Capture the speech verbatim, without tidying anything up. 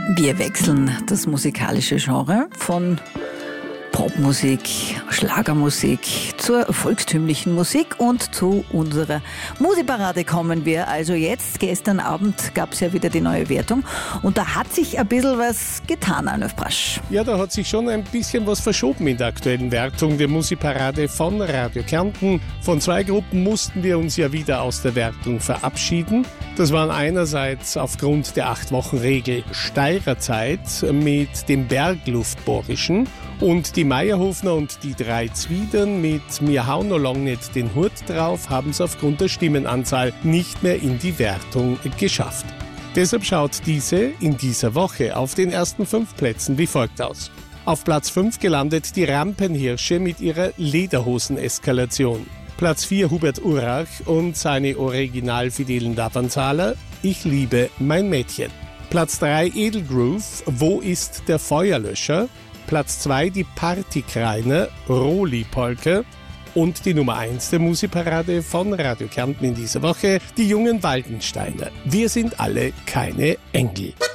Wir wechseln das musikalische Genre von Popmusik, Schlagermusik zur volkstümlichen Musik und zu unserer Musikparade kommen wir. Also jetzt, gestern Abend gab es ja wieder die neue Wertung und da hat sich ein bisschen was getan, Arnulf Brasch. Ja, da hat sich schon ein bisschen was verschoben in der aktuellen Wertung der Musikparade von Radio Kärnten. Von zwei Gruppen mussten wir uns ja wieder aus der Wertung verabschieden. Das waren einerseits aufgrund der acht-Wochen-Regel Steirer Zeit mit dem Bergluftbohrischen und die Meierhofner und die drei Zwiedern mit Mir hauen no lang nicht den Hut drauf haben es aufgrund der Stimmenanzahl nicht mehr in die Wertung geschafft. Deshalb schaut diese in dieser Woche auf den ersten fünf Plätzen wie folgt aus. Auf Platz fünf gelandet die Rampenhirsche mit ihrer Lederhosen-Eskalation. Platz vier Hubert Urach und seine originalfidelen Davanzahler Ich liebe mein Mädchen. Platz drei Edelgroove Wo ist der Feuerlöscher? Platz zwei die Partykreiner Roli-Polke und die Nummer eins der Musikparade von Radio Kärnten in dieser Woche, die jungen Waldensteiner. Wir sind alle keine Engel.